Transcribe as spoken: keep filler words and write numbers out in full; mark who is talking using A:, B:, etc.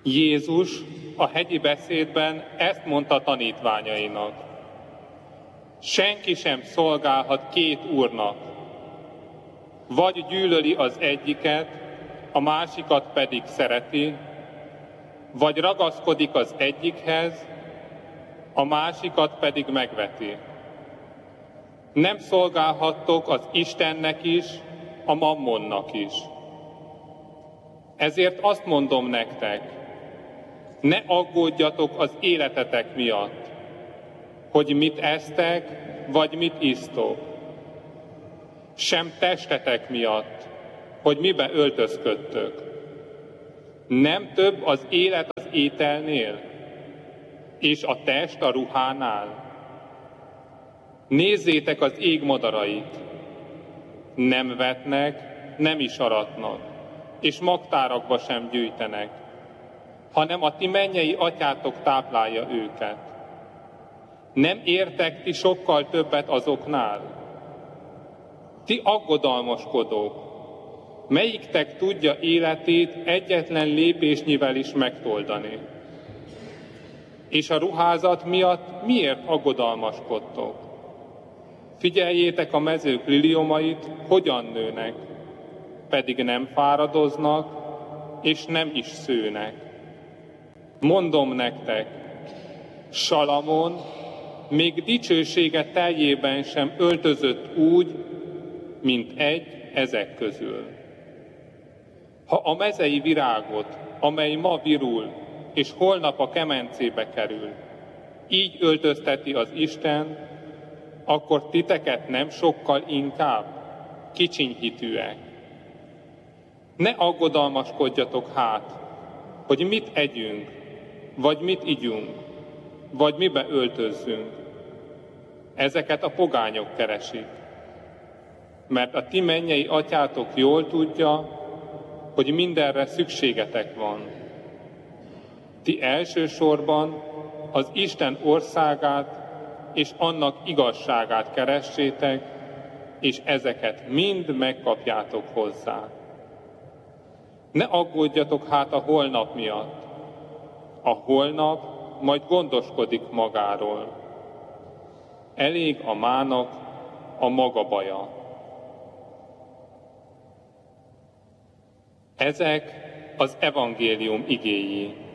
A: Jézus a hegyi beszédben ezt mondta tanítványainak. Senki sem szolgálhat két úrnak. Vagy gyűlöli az egyiket, a másikat pedig szereti, vagy ragaszkodik az egyikhez, a másikat pedig megveti. Nem szolgálhattok az Istennek is, a mammonnak is. Ezért azt mondom nektek, ne aggódjatok az életetek miatt, hogy mit esztek, vagy mit isztok. Sem testetek miatt, hogy mibe öltözködtök. Nem több az élet az ételnél, és a test a ruhánál. Nézzétek az ég madarait. Nem vetnek, nem is aratnak, és magtárakba sem gyűjtenek, hanem a ti mennyei atyátok táplálja őket. Nem értek ti sokkal többet azoknál? Ti aggodalmaskodók, melyiktek tudja életét egyetlen lépésnyivel is megtoldani? És a ruházat miatt miért aggodalmaskodtok? Figyeljétek a mezők liliomait, hogyan nőnek, pedig nem fáradoznak, és nem is szőnek. Mondom nektek, Salamon még dicsősége teljében sem öltözött úgy, mint egy ezek közül. Ha a mezei virágot, amely ma virul, és holnap a kemencébe kerül, így öltözteti az Isten, akkor titeket nem sokkal inkább kicsinyhitűek. Ne aggodalmaskodjatok hát, hogy mit együnk, vagy mit igyunk, vagy mibe öltözzünk. Ezeket a pogányok keresik, mert a ti mennyei atyátok jól tudja, hogy mindenre szükségetek van. Ti elsősorban az Isten országát és annak igazságát keressétek, és ezeket mind megkapjátok hozzá. Ne aggódjatok hát a holnap miatt. A holnap majd gondoskodik magáról. Elég a mának a maga baja. Ezek az evangélium igéi.